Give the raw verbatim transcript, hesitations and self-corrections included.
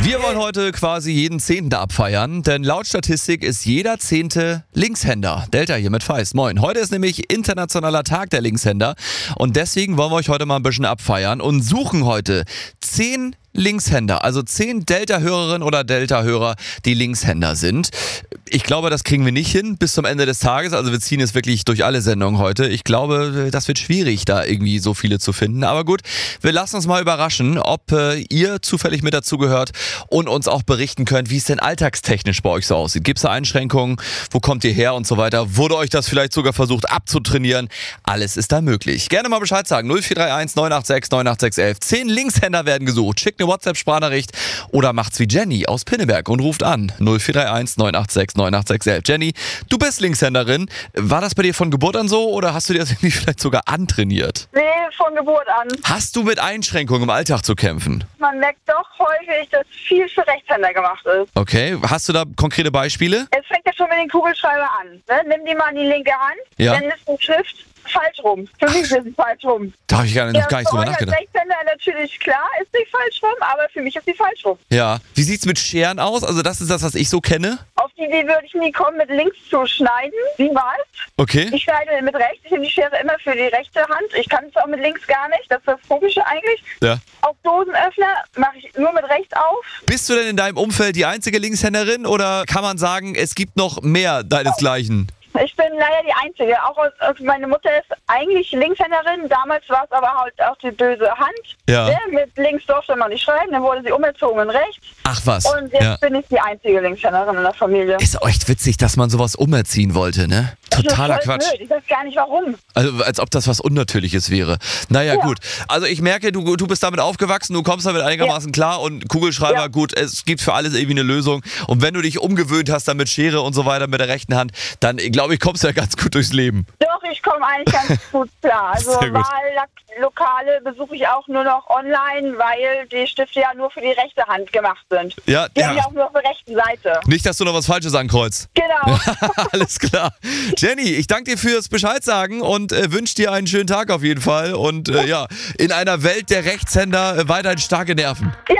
Wir wollen heute quasi jeden Zehnten abfeiern, denn laut Statistik ist jeder Zehnte Linkshänder. Delta hier mit Feist. Moin. Heute ist nämlich Internationaler Tag der Linkshänder und deswegen wollen wir euch heute mal ein bisschen abfeiern und suchen heute zehn Linkshänder, also zehn Delta-Hörerinnen oder Delta-Hörer, die Linkshänder sind. Ich glaube, das kriegen wir nicht hin bis zum Ende des Tages. Also wir ziehen es wirklich durch alle Sendungen heute. Ich glaube, das wird schwierig, da irgendwie so viele zu finden. Aber gut, wir lassen uns mal überraschen, ob äh, ihr zufällig mit dazugehört und uns auch berichten könnt, wie es denn alltagstechnisch bei euch so aussieht. Gibt es da Einschränkungen? Wo kommt ihr her und so weiter? Wurde euch das vielleicht sogar versucht abzutrainieren? Alles ist da möglich. Gerne mal Bescheid sagen. null vier drei eins neun acht sechs neun acht sechs eins eins. Zehn Linkshänder werden gesucht. Schickt eine WhatsApp-Sprachnachricht oder macht's wie Jenny aus Pinneberg und ruft an. null vier drei eins neun acht sechs neun acht sechs eins eins. Jenny, du bist Linkshänderin. War das bei dir von Geburt an so oder hast du dir das irgendwie vielleicht sogar antrainiert? Nee, von Geburt an. Hast du mit Einschränkungen im Alltag zu kämpfen? Man merkt doch häufig, dass viel für Rechtshänder gemacht ist. Okay, hast du da konkrete Beispiele? Es fängt ja schon mit den Kugelschreiber an. Ne? Nimm die mal in die linke Hand, Ja. dann ist die Schrift falsch rum. Für mich ist es falsch rum. Da habe ich gar nicht, noch gar nicht drüber für euch als nachgedacht. Rechtshänder natürlich klar, ist sie falsch rum, aber für mich ist sie falsch rum. Ja. Wie sieht's mit Scheren aus? Also das ist das, was ich so kenne. Auf die Idee würde ich nie kommen, mit links zu schneiden. Sie weiß. Okay. Ich schneide mit rechts. Ich nehme die Schere immer für die rechte Hand. Ich kann es auch mit links gar nicht. Das ist das Komische eigentlich. Ja. Auch Dosenöffner mache ich nur mit rechts auf. Bist du denn in deinem Umfeld die einzige Linkshänderin oder kann man sagen, es gibt noch mehr deinesgleichen? Ich bin leider die Einzige. Auch aus, aus, meine Mutter ist eigentlich Linkshänderin. Damals war es aber halt auch die böse Hand. Ja. Ne? Mit links durfte man nicht schreiben. Dann wurde sie umerzogen in rechts. Ach was. Und jetzt Ja. bin ich die einzige Linkshänderin in der Familie. Ist auch echt witzig, dass man sowas umerziehen wollte, ne? Totaler Das ist voll Quatsch. blöd. Ich weiß gar nicht warum. Also als ob das was Unnatürliches wäre. Naja, Ja. gut. Also ich merke, du, du bist damit aufgewachsen, du kommst damit einigermaßen klar und Kugelschreiber, Ja. gut, es gibt für alles irgendwie eine Lösung. Und wenn du dich umgewöhnt hast dann mit Schere und so weiter mit der rechten Hand, dann glaube ich, kommst du ja ganz gut durchs Leben. Doch, ich komme eigentlich ganz gut klar. Also Sehr gut. Wahllokale besuche ich auch nur noch online, weil die Stifte ja nur für die rechte Hand gemacht sind. Ja, Die haben ja ja. auch nur auf der rechten Seite. Nicht, dass du noch was Falsches ankreuzt. Genau. Alles klar. Jenny, ich danke dir fürs Bescheid sagen und äh, wünsche dir einen schönen Tag auf jeden Fall. Und äh, ja, in einer Welt der Rechtshänder äh, weiterhin starke Nerven. Ja.